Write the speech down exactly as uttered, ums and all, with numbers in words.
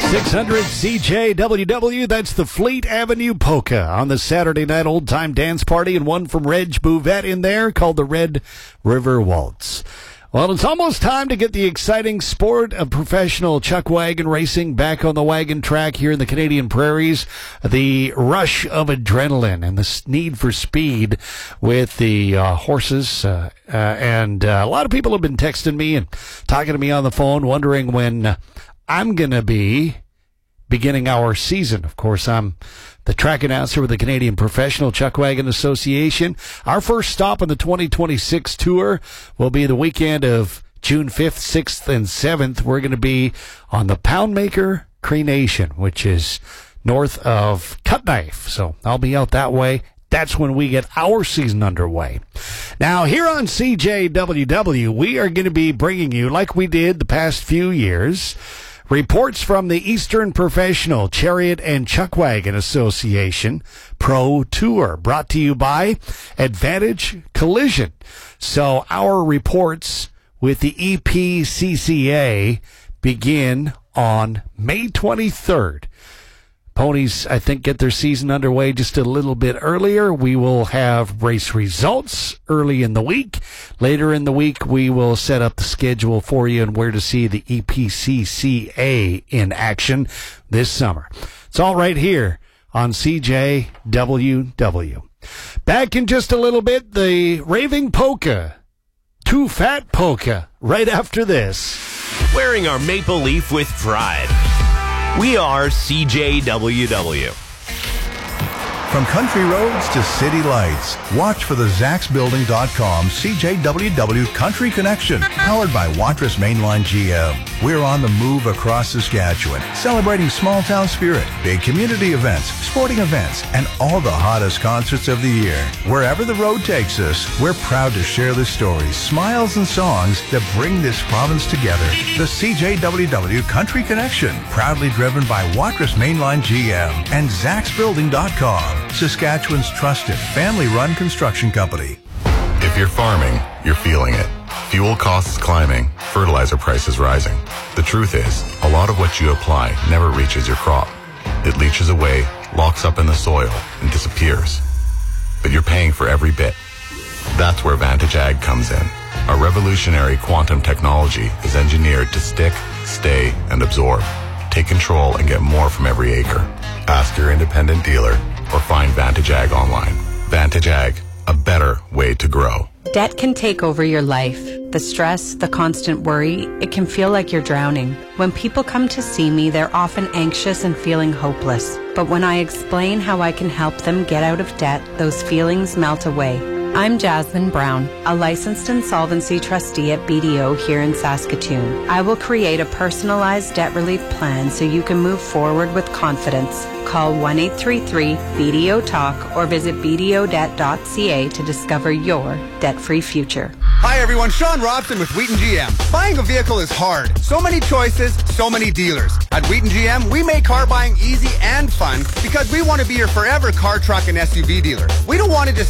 six hundred C J W W, that's the Fleet Avenue Polka on the Saturday night old-time dance party, and one from Reg Bouvette in there called the Red River Waltz. Well, it's almost time to get the exciting sport of professional chuck wagon racing back on the wagon track here in the Canadian prairies. The rush of adrenaline and the need for speed with the uh, horses. Uh, uh, and uh, a lot of people have been texting me and talking to me on the phone, wondering when uh, I'm going to be beginning our season. Of course, I'm the track announcer with the Canadian Professional Chuck Wagon Association. Our first stop on the twenty twenty-six tour will be the weekend of June fifth, sixth, and seventh. We're going to be on the Poundmaker Cree Nation, which is north of Cut Knife. So I'll be out that way. That's when we get our season underway. Now, here on C J W W, we are going to be bringing you, like we did the past few years, reports from the Eastern Professional Chariot and Chuck Wagon Association Pro Tour, brought to you by Advantage Collision. So our reports with the E P C C A begin on May twenty-third. Ponies, I think, get their season underway just a little bit earlier. We will have race results early in the week. Later in the week, we will set up the schedule for you and where to see the E P C C A in action this summer. It's all right here on C J W W. Back in just a little bit, the Raving Polka. Too Fat Polka right after this. Wearing our maple leaf with pride. We are C J W W. From country roads to city lights, watch for the Zax Building dot com C J W W Country Connection, powered by Watrous Mainline G M. We're on the move across Saskatchewan, celebrating small-town spirit, big community events, sporting events, and all the hottest concerts of the year. Wherever the road takes us, we're proud to share the stories, smiles, and songs that bring this province together. The C J W W Country Connection, proudly driven by Watrous Mainline G M and Zax Building dot com. Saskatchewan's trusted family-run construction company. If you're farming, you're feeling it. Fuel costs climbing, fertilizer prices rising. The truth is, a lot of what you apply never reaches your crop. It leaches away, locks up in the soil, and disappears. But you're paying for every bit. That's where Vantage Ag comes in. Our revolutionary quantum technology is engineered to stick, stay, and absorb. Take control and get more from every acre. Ask your independent dealer or find Vantage Ag online. Vantage Ag, a better way to grow. Debt can take over your life. The stress, the constant worry, it can feel like you're drowning. When people come to see me, they're often anxious and feeling hopeless. But when I explain how I can help them get out of debt, those feelings melt away. I'm Jasmine Brown, a licensed insolvency trustee at B D O here in Saskatoon. I will create a personalized debt relief plan so you can move forward with confidence. Call one eight three three B D O talk or visit b d o debt dot c a to discover your debt-free future. Hi everyone, Sean Robson with Wheaton G M. Buying a vehicle is hard. So many choices, so many dealers. At Wheaton G M, we make car buying easy and fun because we want to be your forever car, truck, and S U V dealer. We don't want to just